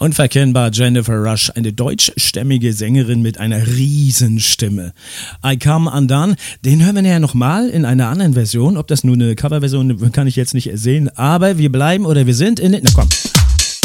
Unverkennbar Jennifer Rush, eine deutschstämmige Sängerin mit einer Riesenstimme. I Come Undone, den hören wir ja nochmal in einer anderen Version. Ob das nun eine Coverversion kann ich jetzt nicht sehen, aber wir bleiben oder wir sind in... Na komm.